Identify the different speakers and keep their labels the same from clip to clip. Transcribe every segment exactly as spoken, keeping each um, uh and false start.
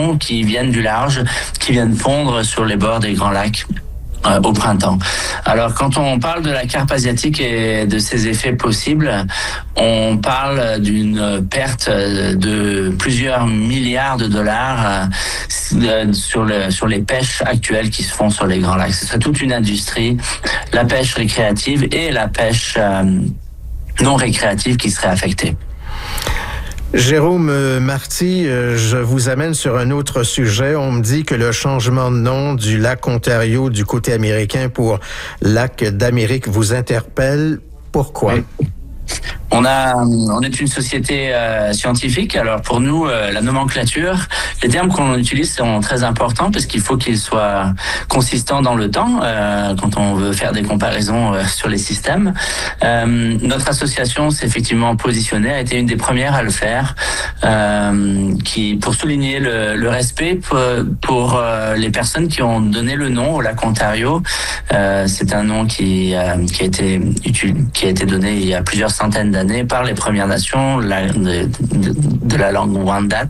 Speaker 1: poissons qui viennent du large, qui viennent pondre sur les bords des Grands Lacs Euh, au printemps. Alors, quand on parle de la carpe asiatique et de ses effets possibles, on parle d'une perte de plusieurs milliards de dollars euh, sur, le, sur les pêches actuelles qui se font sur les Grands Lacs. Ce serait toute une industrie, la pêche récréative et la pêche euh, non récréative qui serait affectée.
Speaker 2: Jérôme Marty, je vous amène sur un autre sujet. On me dit que le changement de nom du lac Ontario du côté américain pour lac d'Amérique vous interpelle. Pourquoi?
Speaker 1: Oui. On a, on est une société euh, scientifique. Alors pour nous, euh, la nomenclature, les termes qu'on utilise sont très importants parce qu'il faut qu'ils soient consistants dans le temps euh, quand on veut faire des comparaisons euh, sur les systèmes. Euh, notre association s'est effectivement positionnée, a été une des premières à le faire, euh, qui pour souligner le, le respect pour, pour euh, les personnes qui ont donné le nom au lac Ontario. Euh, c'est un nom qui, euh, qui a été utile, qui a été donné il y a plusieurs centaines d'années par les Premières Nations la, de, de, de la langue Wendat.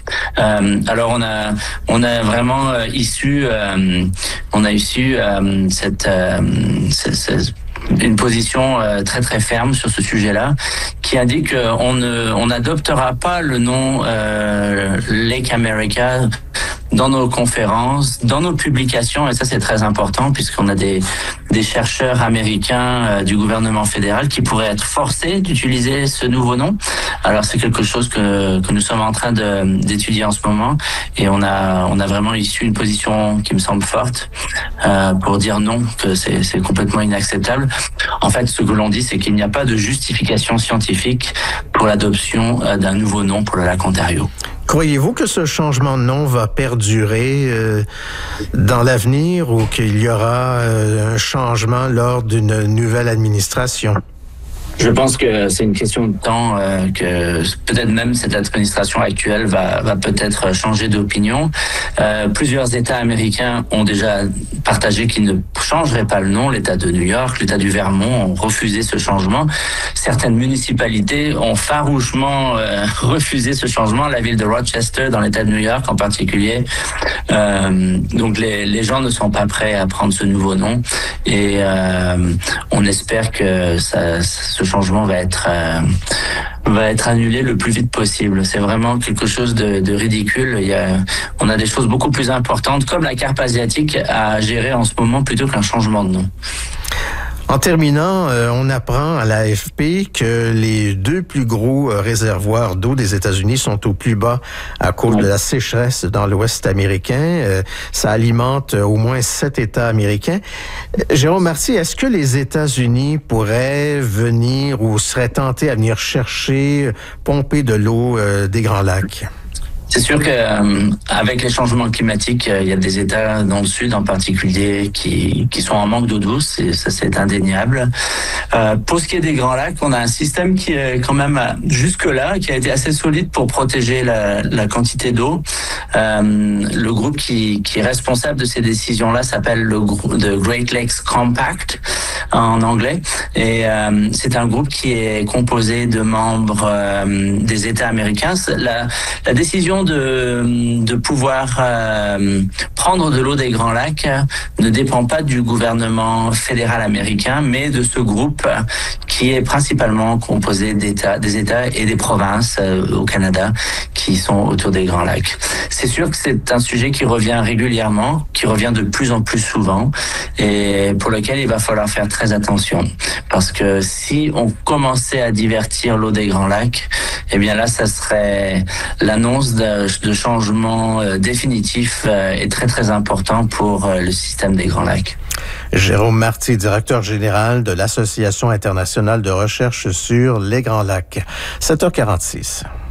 Speaker 1: Euh, alors on a on a vraiment euh, issu euh, on a issu euh, cette, euh, cette, cette une position euh, très très ferme sur ce sujet-là, qui indique qu'on ne on n'adoptera pas le nom euh, Lake America dans nos conférences, dans nos publications, et ça c'est très important puisqu'on a des des chercheurs américains euh, du gouvernement fédéral qui pourraient être forcés d'utiliser ce nouveau nom. Alors c'est quelque chose que que nous sommes en train de d'étudier en ce moment, et on a on a vraiment issu une position qui me semble forte euh, pour dire non, que c'est c'est complètement inacceptable. En fait, ce que l'on dit, c'est qu'il n'y a pas de justification scientifique pour l'adoption euh, d'un nouveau nom pour le lac Ontario.
Speaker 2: Croyez-vous que ce changement de nom va perdurer euh, dans l'avenir ou qu'il y aura euh, un changement lors d'une nouvelle administration?
Speaker 1: Je pense que c'est une question de temps, euh, que peut-être même cette administration actuelle va, va peut-être changer d'opinion. Euh, plusieurs États américains ont déjà partagé qu'ils ne changeraient pas le nom. L'État de New York, l'État du Vermont ont refusé ce changement. Certaines municipalités ont farouchement euh, refusé ce changement. La ville de Rochester, dans l'État de New York en particulier. Euh, donc les, les gens ne sont pas prêts à prendre ce nouveau nom, et euh, on espère que ça, ce changement va être euh, va être annulé le plus vite possible. C'est vraiment quelque chose de, de ridicule. Il y a, on a des choses beaucoup plus importantes, comme la carpe asiatique, à gérer en ce moment plutôt qu'un changement de nom.
Speaker 2: En terminant, euh, on apprend à l'A F P que les deux plus gros euh, réservoirs d'eau des États-Unis sont au plus bas à cause de la sécheresse dans l'Ouest américain. Euh, ça alimente euh, au moins sept États américains. Euh, Jérôme Marty, est-ce que les États-Unis pourraient venir ou seraient tentés à venir chercher, pomper de l'eau euh, des Grands Lacs?
Speaker 1: C'est sûr que euh, avec les changements climatiques, euh, il y a des États dans le sud en particulier qui qui sont en manque d'eau douce, et ça c'est indéniable. Euh, pour ce qui est des Grands Lacs, on a un système qui est quand même jusque-là, qui a été assez solide pour protéger la, la quantité d'eau. Euh, le groupe qui qui est responsable de ces décisions-là s'appelle le groupe de Great Lakes Compact en anglais, et euh, c'est un groupe qui est composé de membres euh, des États américains. La la décision de, de pouvoir euh, prendre de l'eau des Grands Lacs ne dépend pas du gouvernement fédéral américain, mais de ce groupe qui est principalement composé d'États, des États et des provinces euh, au Canada qui sont autour des Grands Lacs. C'est sûr que c'est un sujet qui revient régulièrement, qui revient de plus en plus souvent, et pour lequel il va falloir faire très attention. Parce que si on commençait à divertir l'eau des Grands Lacs, eh bien là, ça serait l'annonce de de changements euh, définitifs euh, est très très important pour euh, le système des Grands Lacs.
Speaker 2: Jérôme Marty, directeur général de l'Association internationale de recherche sur les Grands Lacs. sept heures quarante-six.